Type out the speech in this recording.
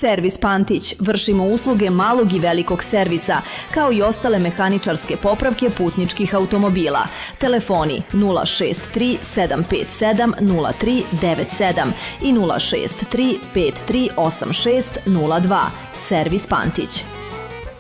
Servis Pantić. Vršimo usluge malog i velikog servisa, kao i ostale mehaničarske popravke putničkih automobila. Telefoni 063 757 0397 i 063 5386 02. Servis Pantić.